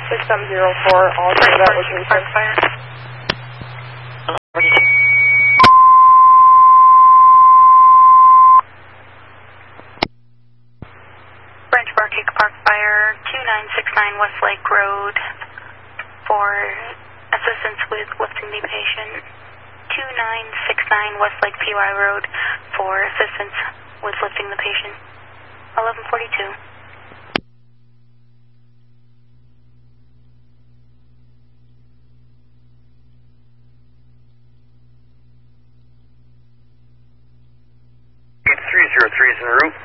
6704, all to that location. Branch Bar Cake Park Fire, 2969 Westlake Road for assistance with lifting the patient. 2969 Westlake PY Road for assistance with lifting the patient. 1142. It's 303 is en route.